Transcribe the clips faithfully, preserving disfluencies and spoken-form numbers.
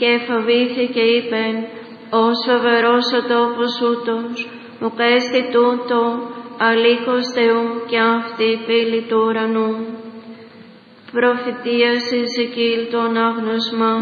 Και φοβήθηκε είπεν, ως φοβερός ο τόπος ούτως, μου κέστη τούτο, αλήκος Θεού και αυτή η πύλη του ουρανού. Προφητείας Ιζεκήλ το ανάγνωσμα.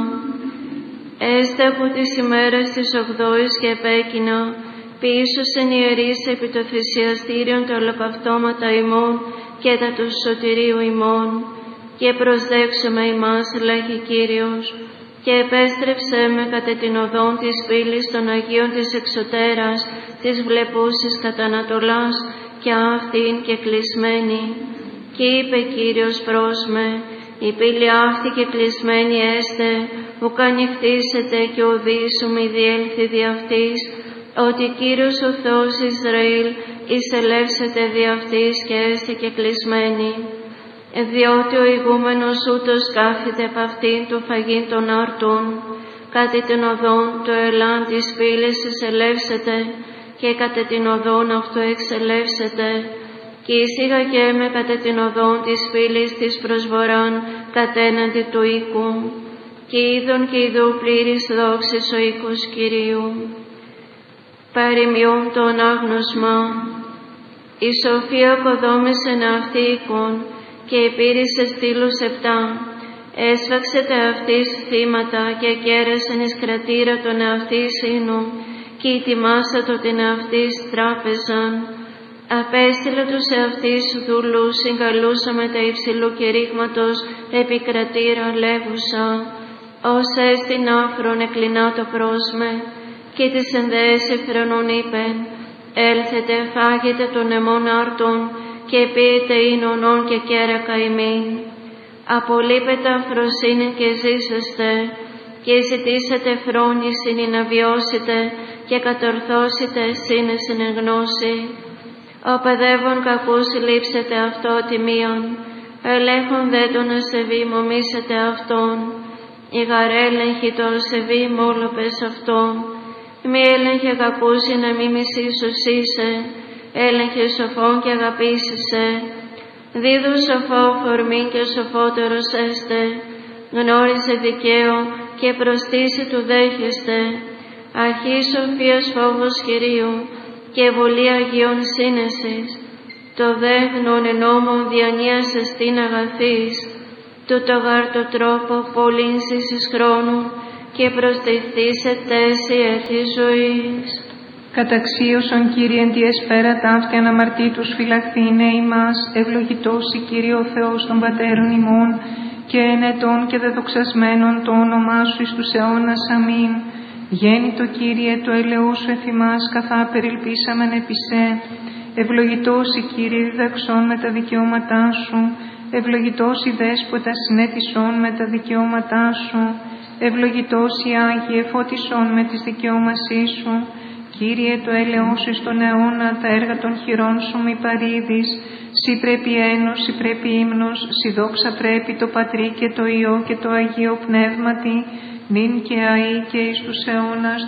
Έστε από τις ημέρες της ογδόης και επέκεινα, πίσω εν ιερείς επί το θυσιαστήριον τα ολοκαυτώματα ημών και τα του σωτηρίου ημών, και προσδέξομαι ημάς, λέγει Κύριος, και επέστρεψέ με κατά την οδόν της πύλης των Αγίων της εξωτέρας, της βλεπούσης κατά Ανατολάς, και αυτήν και κλεισμένη. Και είπε Κύριος προς με, η πύλη αυτή και κλεισμένη έστε, ουκ ανοιχτήσετε και οδύσου μη διέλθει δι' αυτής, ότι Κύριος ο Θεός Ισραήλ εισελεύσεται δι' αυτής και έστε και κλεισμένη. Διότι ο ηγούμενος ούτως κάθεται απ' αυτήν του φαγήν των αρτών, κατά την οδόν το ελάν της πύλης εισελεύσεται, και κατά την οδόν αυτό εξελεύσεται, και εισήγαγέ με κατά την οδόν της πύλης της προσβοράν κατέναντι του οίκου, και είδον και ειδού πλήρης δόξης ο οίκος Κυρίου. Παροιμιούν το ανάγνωσμα. Η σοφία κοδόμησεν αυτή οίκον, και επήρησε στήλους επτά. Έσφαξε τα αυτής θύματα και κέρασεν εις κρατήρα τον εαυτής ίνου, και ετοιμάσατο την αυτής τράπεζαν. Απέστειλε τους εαυτής δούλους, συγκαλούσα με τα υψηλού κηρύγματος επικρατήρα λέγουσα, ως έστιν άφρον εκλεινά το πρόσμε, και της ενδέεση φρονούν είπεν, έλθετε φάγετε των αιμών άρτων, και πείτε ίνονον και κέρακα ημίν. Απολείπετε αφροσύνη και ζήσεστε, και ζητήσετε φρόνησιν να βιώσετε, και κατορθώσετε σύνεσιν εν γνώση. Ο παιδεύων κακούς λείψετε αυτό τιμίαν, ελέγχον δε τον ασεβή μομίσετε αυτόν. Η γαρέλεγχη το ασεβή μόλοπες αυτό, μη έλεγχε κακούς να μη μισήσωσίσε, έλεγχε σοφόν και αγαπήσισε. Δίδου σοφό φορμήν και σοφότερος έστε, γνώρισε δικαίω και προστίση του δέχεστε. Αρχή σοφίας φόβος Κυρίου και βολή Αγίων σύνεσης. Το δέγνον εν νόμον διανοίας εστίν αγαθής, τούτο γάρ το τρόπο πολλήν ζήσεις χρόνου και προστιθείς ετέσι έθι ζωής. Καταξίωσον Κύριε εν τη εσπέρα ταύτη αναμαρτήτους φυλαχθήνε ημάς, ευλογητός η Κύριε ο Θεός των πατέρων ημών, και ενετών και δεδοξασμένων το όνομά σου εις τους αιώνας. Αμήν. Γέννητο Κύριε το ελεού σου εφημάς, καθά περιλπίσαμεν επί σε. Ευλογητός η Κύριε διδαξών με τα δικαιώματά σου, ευλογητός η δέσποτα συνέτησών με τα δικαιώματά σου, ευλογητός η Άγιε φώτισών με τις δικαιώμασή σου. Κύριε το έλεος σου στον αιώνα, τα έργα των χειρών σου μη παρήδεις. Συ πρέπει ένος, συ πρέπει ύμνος, συ δόξα πρέπει το Πατρί και το Υιό και το Αγίο Πνεύματι, νυν και αεί και εις τους αιώνας